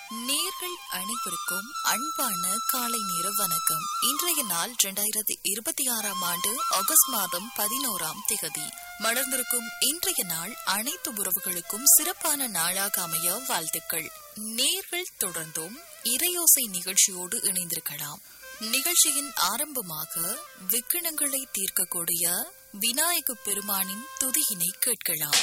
நேர்கள் அனைவருக்கும் அன்பான காலை நேர வணக்கம். இன்றைய நாள் 2026 ஆண்டு ஆகஸ்ட் மாதம் 11ஆம் திகதி. மலர்ந்திருக்கும் இன்றைய நாள் அனைத்து உறவுகளுக்கும் சிறப்பான நாளாக அமைய வாழ்த்துக்கள். நேர்கள் தொடர்ந்தும் இறையோசை நிகழ்ச்சியோடு இணைந்திருக்கலாம். நிகழ்ச்சியின் ஆரம்பமாக விக்கினங்களை தீர்க்கக்கூடிய விநாயக பெருமானின் துதியினை கேட்கலாம்.